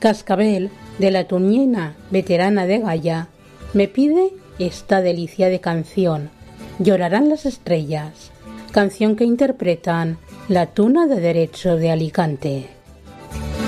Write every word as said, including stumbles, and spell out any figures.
Cascabel, de la Tuñina, veterana de Gaya, me pide esta delicia de canción, Llorarán las estrellas, canción que interpretan la Tuna de Derecho de Alicante.